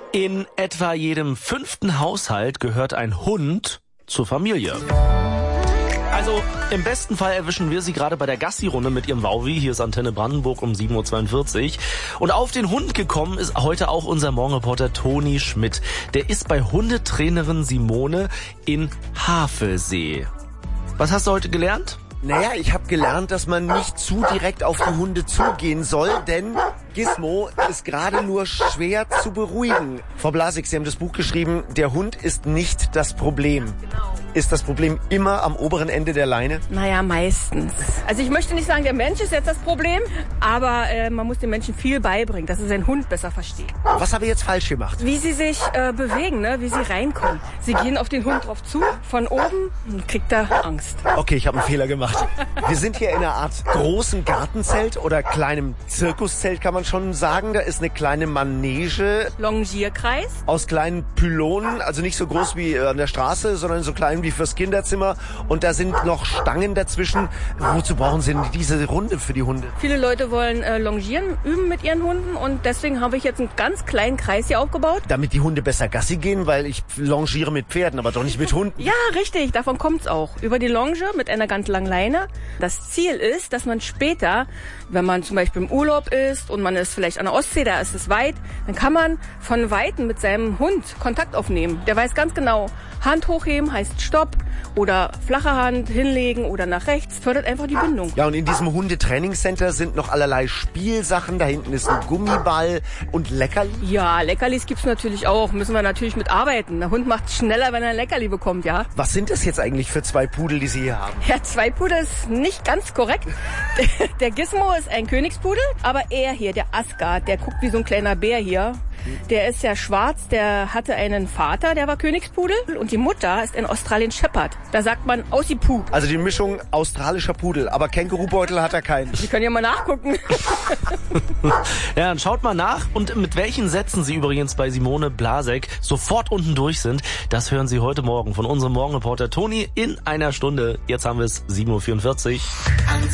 In etwa jedem 5. Haushalt gehört ein Hund zur Familie. Also im besten Fall erwischen wir Sie gerade bei der Gassi-Runde mit Ihrem Wauwi. Hier ist Antenne Brandenburg um 7.42 Uhr. Und auf den Hund gekommen ist heute auch unser Morgenreporter Toni Schmidt. Der ist bei Hundetrainerin Simone in Havelsee. Was hast du heute gelernt? Naja, ich habe gelernt, dass man nicht zu direkt auf die Hunde zugehen soll, denn Gizmo ist gerade nur schwer zu beruhigen. Frau Blasik, Sie haben das Buch geschrieben, der Hund ist nicht das Problem. Genau. Ist das Problem immer am oberen Ende der Leine? Naja, meistens. Also ich möchte nicht sagen, der Mensch ist jetzt das Problem, aber man muss den Menschen viel beibringen, dass er seinen Hund besser versteht. Was habe ich jetzt falsch gemacht? Wie sie sich bewegen, ne? Wie sie reinkommen. Sie gehen auf den Hund drauf zu, von oben, und kriegt er Angst. Okay, ich habe einen Fehler gemacht. Wir sind hier in einer Art großen Gartenzelt oder kleinem Zirkuszelt, kann man schon sagen. Da ist eine kleine Manege. Longierkreis. Aus kleinen Pylonen, also nicht so groß wie an der Straße, sondern so klein wie fürs Kinderzimmer. Und da sind noch Stangen dazwischen. Wozu brauchen Sie denn diese Runde für die Hunde? Viele Leute wollen Longieren üben mit ihren Hunden und deswegen habe ich jetzt einen ganz kleinen Kreis hier aufgebaut. Damit die Hunde besser Gassi gehen, weil ich longiere mit Pferden, aber doch nicht mit Hunden. Ja, richtig, davon kommt's auch. Über die Longe mit einer ganz langen Leine. Das Ziel ist, dass man später, wenn man zum Beispiel im Urlaub ist und man ist vielleicht an der Ostsee, da ist es weit, dann kann man von Weitem mit seinem Hund Kontakt aufnehmen. Der weiß ganz genau, Hand hochheben heißt Stopp oder flache Hand hinlegen oder nach rechts, fördert einfach die Bindung. Ja, und in diesem Hundetrainingscenter sind noch allerlei Spielsachen. Da hinten ist ein Gummiball und Leckerli. Ja, Leckerlis gibt's natürlich auch. Müssen wir natürlich mit arbeiten. Der Hund macht schneller, wenn er ein Leckerli bekommt, ja. Was sind das jetzt eigentlich für 2 Pudel, die Sie hier haben? Ja, 2 Pudel ist nicht ganz korrekt. Der Gizmo ist ein Königspudel, aber er hier, der Asgard, der guckt wie so ein kleiner Bär hier. Der ist ja schwarz, der hatte einen Vater, der war Königspudel und die Mutter ist ein Australian Shepherd. Da sagt man Aussiepoo. Also die Mischung australischer Pudel, aber Kängurubeutel hat er keinen. Sie können ja mal nachgucken. Ja, dann schaut mal nach und mit welchen Sätzen Sie übrigens bei Simone Blasek sofort unten durch sind, das hören Sie heute Morgen von unserem Morgenreporter Toni in einer Stunde. Jetzt haben wir es 7.44 Uhr.